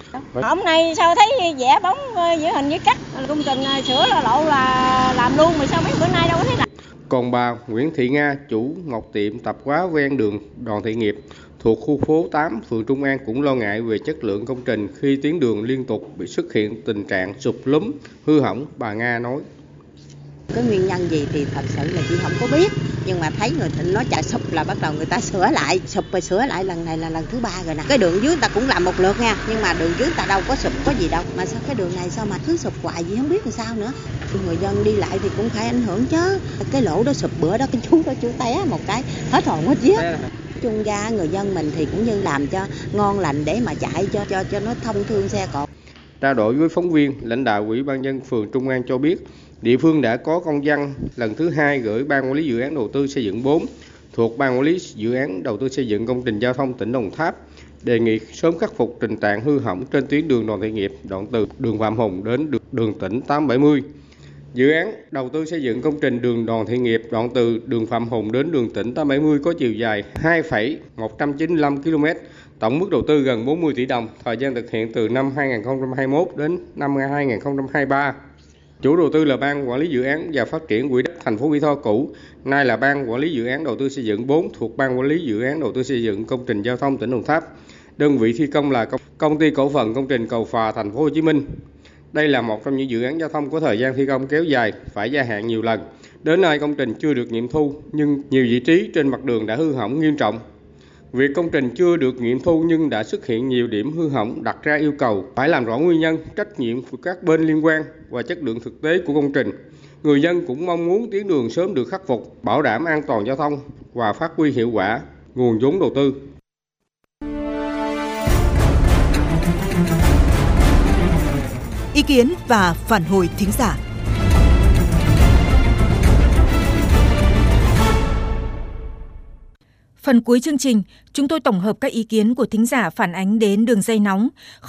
Hôm nay sao thấy vẽ bóng giữa hình với cắt, công trình sửa lộ là làm luôn mà sao mấy bữa nay đâu có thấy làm. Còn bà Nguyễn Thị Nga, chủ một tiệm tạp hóa ven đường Đoàn Thị Nghiệp thuộc khu phố 8, phường Trung An cũng lo ngại về chất lượng công trình khi tuyến đường liên tục bị xuất hiện tình trạng sụp lún, hư hỏng. Bà Nga nói: Cái nguyên nhân gì thì thật sự là chị không có biết, nhưng mà thấy người ta nói chạy sụp là bắt đầu người ta sửa lại, sụp rồi sửa lại, lần này là lần thứ 3 rồi nè. Cái đường dưới người ta cũng làm một lượt nha, nhưng mà đường dưới người ta đâu có sụp có gì đâu, mà sao cái đường này sao mà cứ sụp hoài gì không biết làm sao nữa. Người dân đi lại thì cũng phải ảnh hưởng chứ. Cái lỗ đó sụp bữa đó cái chú đó chú té một cái hết hồn hết vía. Chung ra người dân mình thì cũng như làm cho ngon lành để mà chạy cho nó thông thương xe cộ. Trao đổi với phóng viên, lãnh đạo Ủy ban nhân phường Trung An cho biết, địa phương đã có công văn lần thứ 2 gửi Ban Quản lý Dự án Đầu tư Xây dựng 4 thuộc Ban Quản lý Dự án Đầu tư Xây dựng Công trình Giao thông tỉnh Đồng Tháp, đề nghị sớm khắc phục tình trạng hư hỏng trên tuyến đường Đoàn Thị Nghiệp, đoạn từ đường Phạm Hùng đến đường tỉnh 870. Dự án đầu tư xây dựng công trình đường Đoàn Thị Nghiệp, đoạn từ đường Phạm Hùng đến đường tỉnh 870 có chiều dài 2,195 km, tổng mức đầu tư gần 40 tỷ đồng, thời gian thực hiện từ năm 2021 đến năm 2023. Chủ đầu tư là Ban Quản lý Dự án và Phát triển Quỹ đất thành phố Mỹ Tho cũ, nay là Ban Quản lý Dự án Đầu tư Xây dựng 4 thuộc Ban Quản lý Dự án Đầu tư Xây dựng Công trình Giao thông tỉnh Đồng Tháp. Đơn vị thi công là Công ty Cổ phần Công trình Cầu Phà Thành phố Hồ Chí Minh. Đây là một trong những dự án giao thông có thời gian thi công kéo dài, phải gia hạn nhiều lần. Đến nay công trình chưa được nghiệm thu, nhưng nhiều vị trí trên mặt đường đã hư hỏng nghiêm trọng. Việc công trình chưa được nghiệm thu nhưng đã xuất hiện nhiều điểm hư hỏng đặt ra yêu cầu phải làm rõ nguyên nhân, trách nhiệm của các bên liên quan và chất lượng thực tế của công trình. Người dân cũng mong muốn tuyến đường sớm được khắc phục, bảo đảm an toàn giao thông và phát huy hiệu quả nguồn vốn đầu tư. Ý kiến và phản hồi thính giả. Phần cuối chương trình, chúng tôi tổng hợp các ý kiến của thính giả phản ánh đến đường dây nóng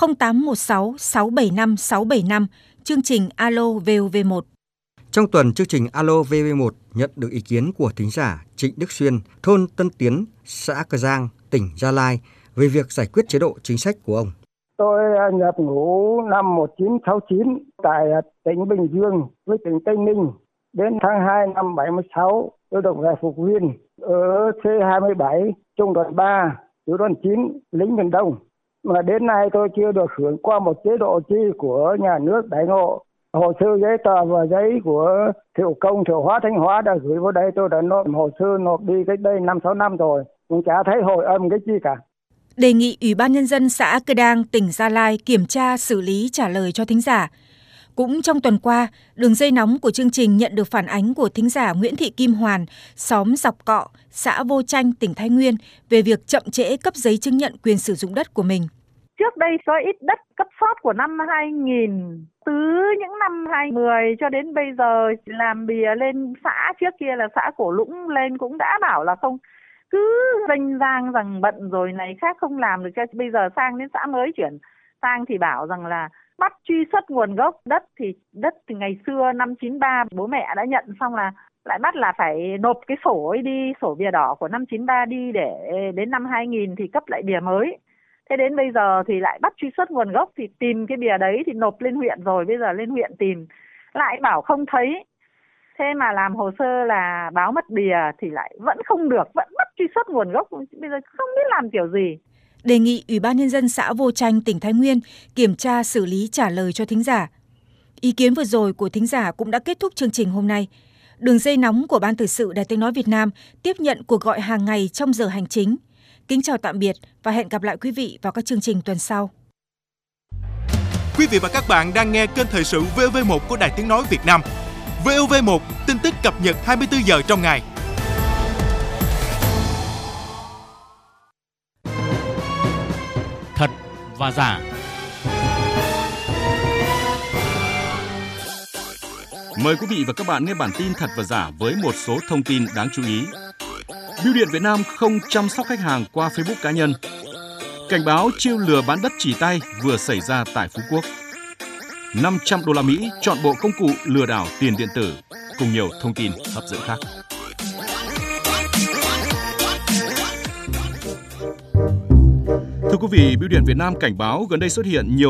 0816 675 675, chương trình Alo VOV1. Trong tuần, chương trình Alo VOV1 nhận được ý kiến của thính giả Trịnh Đức Xuyên, thôn Tân Tiến, xã Cờ Giang, tỉnh Gia Lai về việc giải quyết chế độ chính sách của ông. Tôi nhập ngũ năm 1969 tại tỉnh Bình Dương với tỉnh Tây Ninh. Đến tháng 2 năm 76, tôi được về phục viên ở C27, trung đoàn 3, tiểu đoàn 9, lính miền Đông. Mà đến nay tôi chưa được hưởng qua một chế độ chi của nhà nước đãi ngộ. Hồ sơ giấy tờ và giấy của Thiệu Công, Thiệu Hóa, Thanh Hóa đã gửi vào đây. Tôi đã nộp hồ sơ nộp đi cách đây 5-6 năm rồi, cũng chả thấy hồi âm cái chi cả. Đề nghị Ủy ban Nhân dân xã Cờ Đang, tỉnh Gia Lai kiểm tra xử lý trả lời cho thính giả. Cũng trong tuần qua, đường dây nóng của chương trình nhận được phản ánh của thính giả Nguyễn Thị Kim Hoàn, xóm Dọc Cọ, xã Vô Tranh, tỉnh Thái Nguyên về việc chậm trễ cấp giấy chứng nhận quyền sử dụng đất của mình. Trước đây có ít đất cấp sót của năm 2000, từ những năm 2010 cho đến bây giờ làm bìa lên xã, trước kia là xã Cổ Lũng lên cũng đã bảo là không, cứ rênh rang rằng bận rồi này khác không làm được, cho bây giờ sang đến xã mới chuyển sang thì bảo rằng là bắt truy xuất nguồn gốc đất thì ngày xưa năm 93 bố mẹ đã nhận xong là lại bắt là phải nộp cái sổ ấy đi, sổ bìa đỏ của năm 93 đi để đến năm 2000 thì cấp lại bìa mới. Thế đến bây giờ thì lại bắt truy xuất nguồn gốc thì tìm cái bìa đấy thì nộp lên huyện rồi, bây giờ lên huyện tìm lại bảo không thấy. Thế mà làm hồ sơ là báo mất bìa thì lại vẫn không được, vẫn bắt truy xuất nguồn gốc, bây giờ không biết làm kiểu gì. Đề nghị Ủy ban Nhân dân xã Vô Tranh, tỉnh Thái Nguyên kiểm tra xử lý trả lời cho thính giả. Ý kiến vừa rồi của thính giả cũng đã kết thúc chương trình hôm nay. Đường dây nóng của Ban Thời sự Đài Tiếng nói Việt Nam tiếp nhận cuộc gọi hàng ngày trong giờ hành chính. Kính chào tạm biệt và hẹn gặp lại quý vị vào các chương trình tuần sau. Quý vị và các bạn đang nghe kênh thời sự VOV1 của Đài Tiếng nói Việt Nam. VOV1, tin tức cập nhật 24 giờ trong ngày. Thật và giả. Mời quý vị và các bạn nghe bản tin Thật và giả với một số thông tin đáng chú ý. Bưu điện Việt Nam không chăm sóc khách hàng qua Facebook cá nhân. Cảnh báo chiêu lừa bán đất chỉ tay vừa xảy ra tại Phú Quốc. 500 đô la Mỹ chọn bộ công cụ lừa đảo tiền điện tử, cùng nhiều thông tin hấp dẫn khác. Thưa quý vị, Bưu điện Việt Nam cảnh báo gần đây xuất hiện nhiều